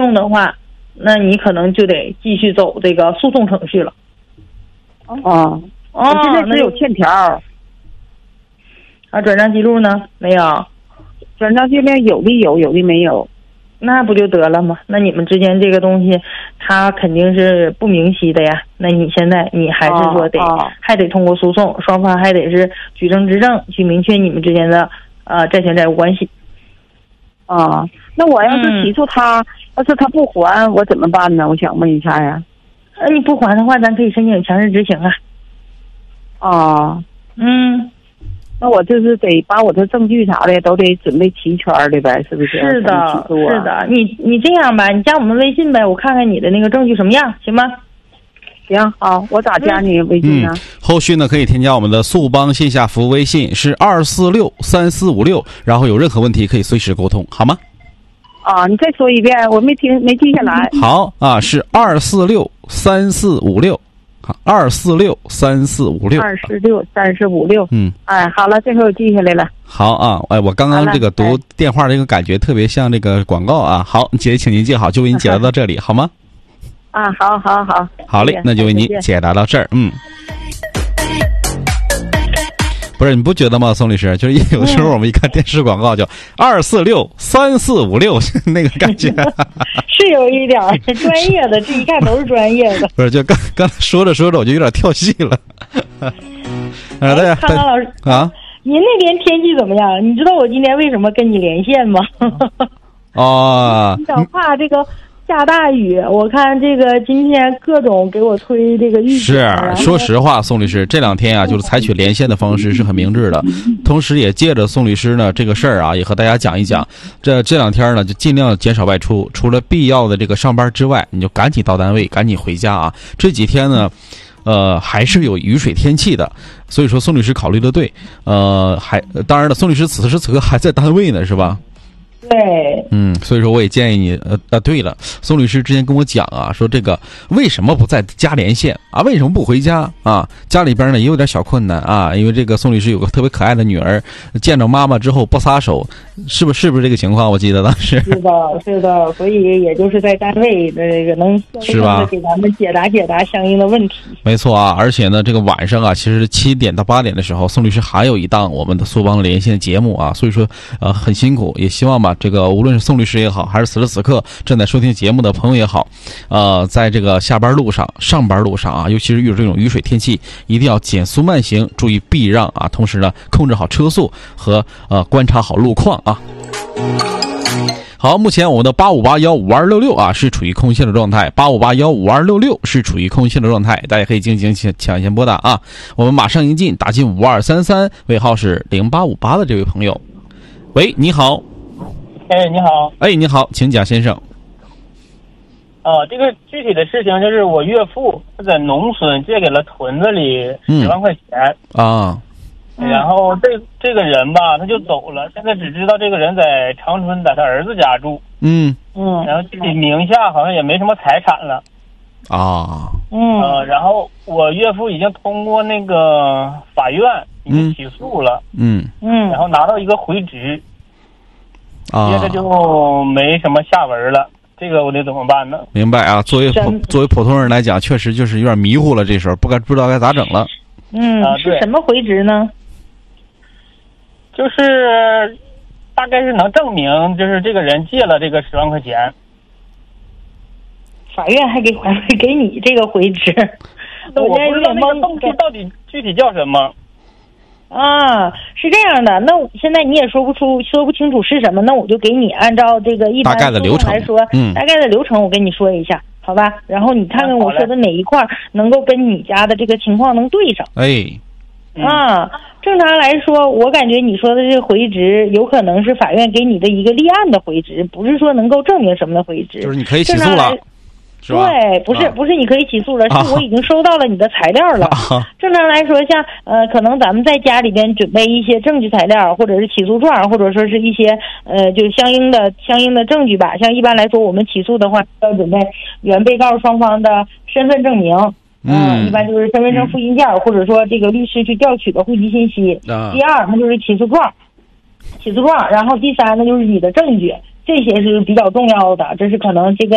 动的话，那你可能就得继续走这个诉讼程序了。 我现在只有欠条。 转账记录呢？没有。 转账记录有的有，有的没有。 那不就得了吗？那你们之间这个东西，它肯定是不明晰的呀。那你现在你还是说还得通过诉讼，双方还得是举证质证去明确你们之间的债权债务关系。 那我要是起诉他，要是他不还，我怎么办呢？我想问一下呀。 你不还的话，咱可以申请强制执行啊。 那我就是得把我的证据啥的都得准备齐全的呗，是不是？ 是的，是的。你这样吧，你加我们微信呗，我看看你的那个证据什么样，行吗？ 行，好，我咋加你微信呢？ 后续呢可以添加我们的速帮线下服务微信是2463456，然后有任何问题可以随时沟通，好吗？ 你再说一遍，我没记下来。 好是2463456。2463456， 好了，这回我记下来了。 好啊，我刚刚这个读电话这个感觉特别像这个广告啊。好，姐，请您记好，就为您解答到这里，好吗？好嘞，那就为您解答到这儿。不是，你不觉得吗，宋律师？就是有的时候我们一看电视广告，叫2463456，那个感觉是有一点专业的，这一看都是专业的。 不是，就刚才说着说着，我就有点跳戏了。 康康老师您那边天气怎么样？你知道我今天为什么跟你连线吗？你想怕这个下大雨，我看这个今天各种给我推这个预警。 是，说实话，宋律师这2天就是采取连线的方式是很明智的，同时也借着宋律师呢这个事儿也和大家讲一讲。这2天呢就尽量减少外出，除了必要的这个上班之外，你就赶紧到单位，赶紧回家啊。这几天呢，还是有雨水天气的，所以说宋律师考虑的对。当然了，宋律师此时此刻还在单位呢，是吧？ 对， 所以说我也建议你，对了，宋律师之前跟我讲说这个为什么不在家连线为什么不回家家里边呢也有点小困难因为这个宋律师有个特别可爱的女儿，见着妈妈之后不撒手，是不是这个情况？我记得当时是的，所以也就是在单位的这个能是吧给咱们解答相应的问题。 没错而且呢这个晚上其实7点到8点的时候，宋律师还有一档我们的速帮连线节目所以说很辛苦，也希望吧这个无论是宋律师也好，还是此时此刻正在收听节目的朋友也好，在这个下班路上、上班路上尤其是遇到这种雨水天气，一定要减速慢行，注意避让同时呢控制好车速和观察好路况好，目前我们的85815266是处于空线的状态，85815266是处于空线的状态，大家可以进行抢先拨打我们马上迎进打进5233，尾号是0858的这位朋友。喂，你好。 你好。 你好，请讲，先生。 这个具体的事情就是我岳父他在农村借给了屯子里10万块钱然后这个人吧他就走了，现在只知道这个人在长春，在他儿子家住。然后自己名下好像也没什么财产了然后我岳父已经通过那个法院已经起诉了然后拿到一个回执接着就没什么下文了，这个我得怎么办呢？ 明白作为普通人来讲，确实就是有点迷糊了，这时候不知道该咋整了。 是什么回执呢？ 就是大概是能证明就是这个人借了这个10万块钱， 法院还给你这个回执， 我不知道那个东西到底具体叫什么。 是这样的，那现在你也说不清楚是什么，那我就给你按照这个一般大概的流程来说，大概的流程我跟你说一下，好吧？然后你看看我说的哪一块能够跟你家的这个情况能对上。正常来说，我感觉你说的这个回执有可能是法院给你的一个立案的回执，不是说能够证明什么的回执。 就是你可以起诉了。 对，不是你可以起诉了，是我已经收到了你的材料了。正常来说，像可能咱们在家里边准备一些证据材料，或者是起诉状，或者说是一些就是相应的证据吧。像一般来说，我们起诉的话要准备原被告双方的身份证明，一般就是身份证复印件，或者说这个律师去调取的户籍信息。第二，那就是起诉状，然后第三呢就是你的证据。这些是比较重要的，这是可能这个